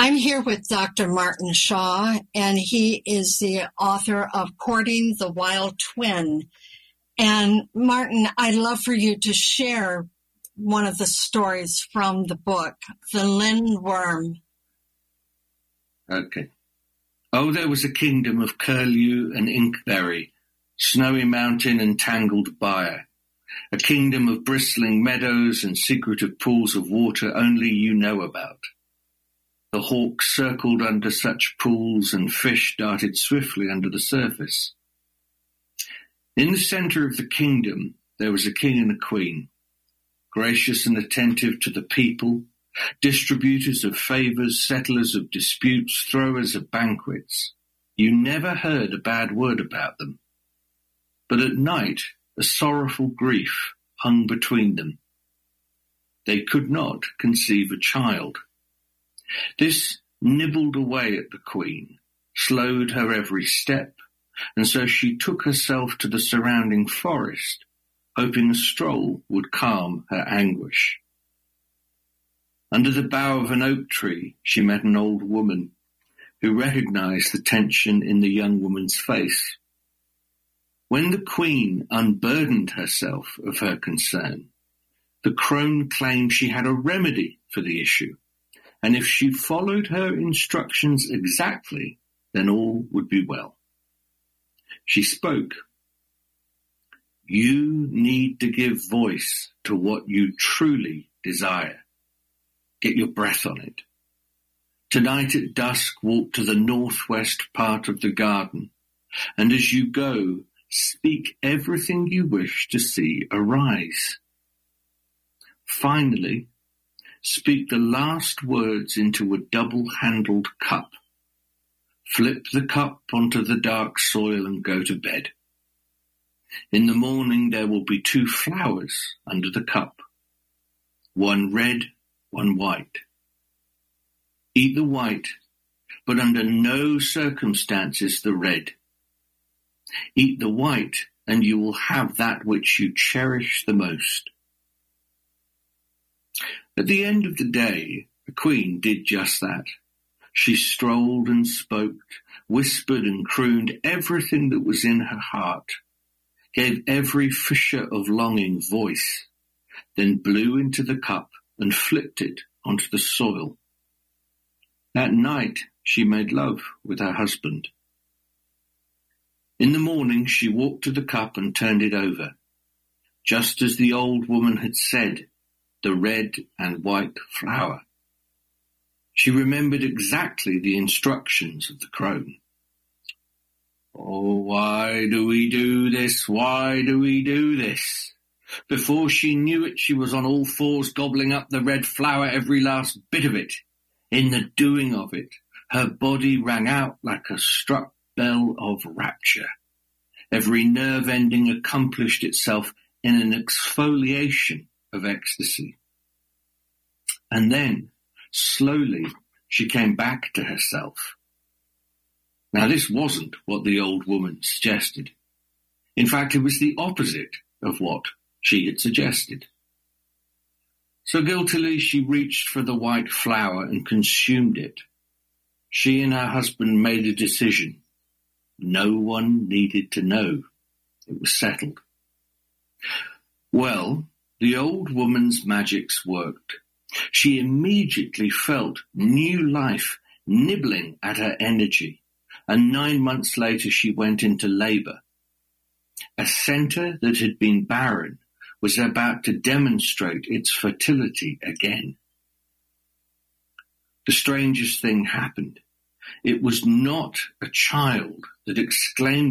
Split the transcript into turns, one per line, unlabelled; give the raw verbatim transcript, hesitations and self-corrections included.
I'm here with Doctor Martin Shaw, and he is the author of Courting the Wild Twin. And Martin, I'd love for you to share one of the stories from the book, The Lindworm.
Okay. Oh, there was a kingdom of curlew and inkberry, snowy mountain and tangled byre, a kingdom of bristling meadows and secretive pools of water only you know about. The hawk circled under such pools, and fish darted swiftly under the surface. In the centre of the kingdom there was a king and a queen, gracious and attentive to the people, distributors of favours, settlers of disputes, throwers of banquets. You never heard a bad word about them. But at night a sorrowful grief hung between them. They could not conceive a child. This nibbled away at the queen, slowed her every step, and so she took herself to the surrounding forest, hoping a stroll would calm her anguish. Under the bough of an oak tree she met an old woman, who recognized the tension in the young woman's face. When the queen unburdened herself of her concern, the crone claimed she had a remedy for the issue, and if she followed her instructions exactly, then all would be well. She spoke. You need to give voice to what you truly desire. Get your breath on it. Tonight at dusk, walk to the northwest part of the garden, and as you go, speak everything you wish to see arise. Finally, speak the last words into a double-handled cup. Flip the cup onto the dark soil and go to bed. In the morning there will be two flowers under the cup, one red, one white. Eat the white, but under no circumstances the red. Eat the white, and you will have that which you cherish the most. At the end of the day, the queen did just that. She strolled and spoke, whispered and crooned everything that was in her heart, gave every fissure of longing voice, then blew into the cup and flipped it onto the soil. That night she made love with her husband. In the morning she walked to the cup and turned it over, just as the old woman had said, the red and white flower. She remembered exactly the instructions of the crone. Oh, why do we do this? Why do we do this? Before she knew it, she was on all fours gobbling up the red flower, every last bit of it. In the doing of it, her body rang out like a struck bell of rapture. Every nerve ending accomplished itself in an exfoliation of ecstasy. And then, slowly, she came back to herself. Now, this wasn't what the old woman suggested. In fact, it was the opposite of what she had suggested. So guiltily she reached for the white flower and consumed it. She and her husband made a decision. No one needed to know. It was settled. Well, the old woman's magics worked. She immediately felt new life nibbling at her energy, and nine months later she went into labour. A centre that had been barren was about to demonstrate its fertility again. The strangest thing happened. It was not a child that exclaimed